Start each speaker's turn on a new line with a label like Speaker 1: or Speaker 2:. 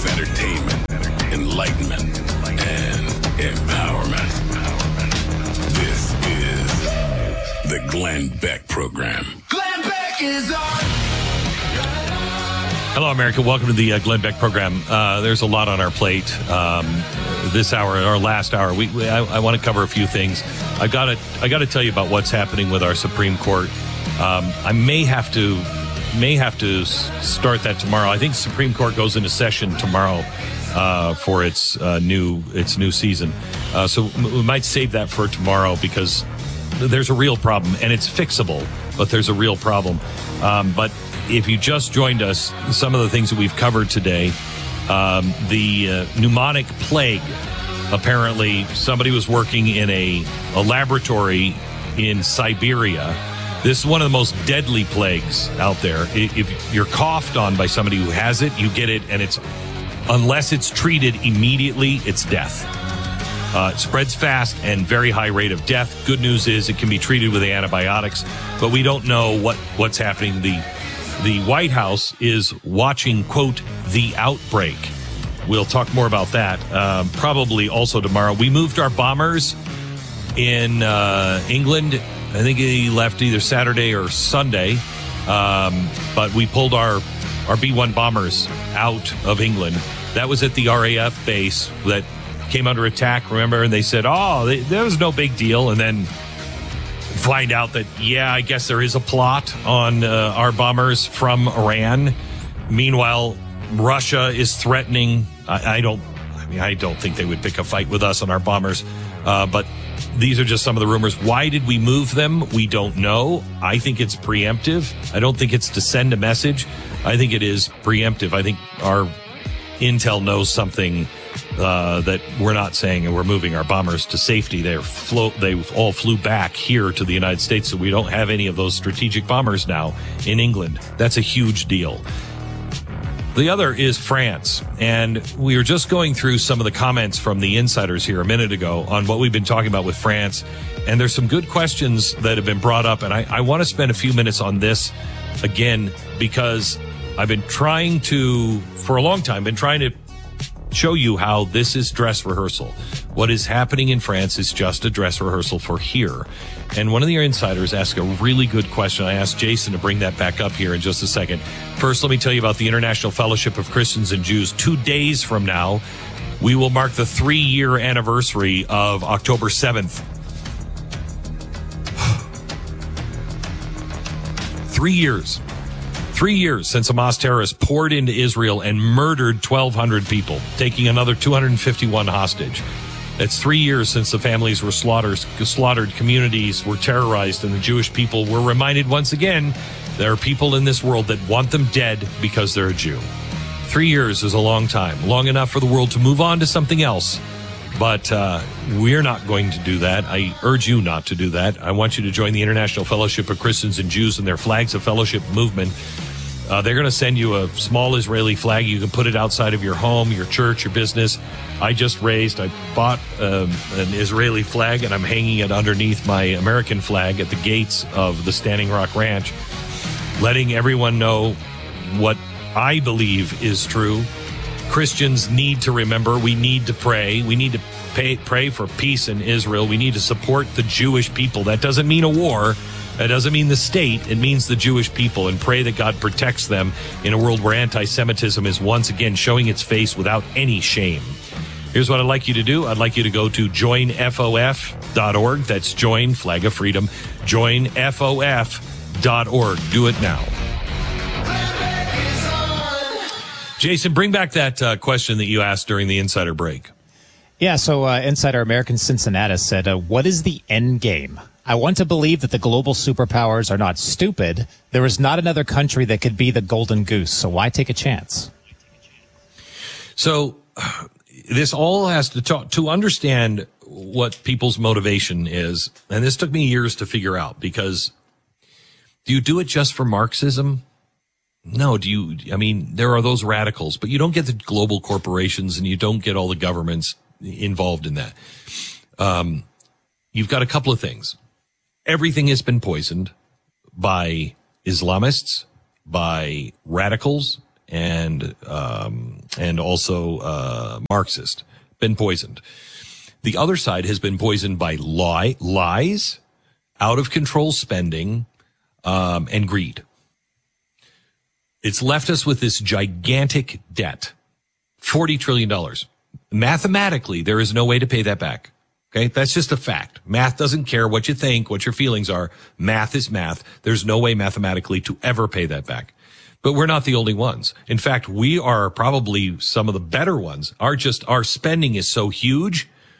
Speaker 1: with entertainment, enlightenment, and empowerment. This is the Glenn Beck Program.
Speaker 2: Glenn Beck is on.
Speaker 3: Hello, America. Welcome to the Glenn Beck Program. There's a lot on our plate this hour, our last hour. I want to cover a few things. I got to tell you about what's happening with our Supreme Court. I may have to start that tomorrow. I think the Supreme Court goes into session tomorrow for its new season. So we might save that for tomorrow because there's a real problem, and it's fixable, but there's a real problem. But if you just joined us, some of the things that we've covered today, the pneumonic plague. Apparently, somebody was working in a laboratory in Siberia. This is one of the most deadly plagues out there. If you're coughed on by somebody who has it, you get it, and unless it's treated immediately, it's death. It spreads fast and very high rate of death. Good news is it can be treated with antibiotics, but we don't know what's happening. The White House is watching, quote, the outbreak. We'll talk more about that probably also tomorrow. We moved our bombers in England. I think he left either Saturday or Sunday, but we pulled our B-1 bombers out of England. That was at the RAF base that came under attack, remember? And they said, there was no big deal. And then find out that, I guess there is a plot on our bombers from Iran. Meanwhile, Russia is threatening. I don't think they would pick a fight with us on our bombers. But these are just some of the rumors. Why did we move them? We don't know. I think it's preemptive. I don't think it's to send a message. I think it is preemptive. I think our intel knows something that we're not saying, and we're moving our bombers to safety. They all flew back here to the United States, so we don't have any of those strategic bombers now in England. That's a huge deal. The other is France, and we were just going through some of the comments from the insiders here a minute ago on what we've been talking about with France, and there's some good questions that have been brought up, and I want to spend a few minutes on this again because I've been trying to, for a long time, show you how this is dress rehearsal. What is happening in France is just a dress rehearsal for here. And one of the insiders asked a really good question. I asked Jason to bring that back up here in just a second. First, let me tell you about the International Fellowship of Christians and Jews. 2 days from now, we will mark the 3-year anniversary of October 7th. 3 years. 3 years since Hamas terrorists poured into Israel and murdered 1,200 people, taking another 251 hostage. It's 3 years since the families were slaughtered, communities were terrorized, and the Jewish people were reminded once again there are people in this world that want them dead because they're a Jew. 3 years is a long time, long enough for the world to move on to something else. But we're not going to do that. I urge you not to do that. I want you to join the International Fellowship of Christians and Jews and their Flags of Fellowship movement. They're going to send you a small Israeli flag. You can put it outside of your home, your church, your business. I bought an Israeli flag, and I'm hanging it underneath my American flag at the gates of the Standing Rock Ranch, letting everyone know what I believe is true. Christians need to remember, we need to pray. We need to pray for peace in Israel. We need to support the Jewish people. That doesn't mean a war. That doesn't mean the state. It means the Jewish people, and pray that God protects them in a world where anti-Semitism is once again showing its face without any shame. Here's what I'd like you to do. I'd like you to go to joinfof.org. That's join, flag of freedom, joinfof.org. Do it now. Jason, bring back that question that you asked during the insider break.
Speaker 4: Yeah, so Insider American Cincinnati said, what is the end game? I want to believe that the global superpowers are not stupid. There is not another country that could be the golden goose, so why take a chance?
Speaker 3: So this all has to understand what people's motivation is, and this took me years to figure out, because do you do it just for Marxism? No, there are those radicals, but you don't get the global corporations and you don't get all the governments involved in that. You've got a couple of things. Everything has been poisoned by Islamists, by radicals, and also Marxist, been poisoned. The other side has been poisoned by lies, out of control spending, and greed. It's left us with this gigantic debt, $40 trillion. Mathematically, there is no way to pay that back. Okay, that's just a fact. Math doesn't care what you think, what your feelings are. Math is math. There's no way mathematically to ever pay that back. But we're not the only ones. In fact, we are probably some of the better ones. Our spending is so huge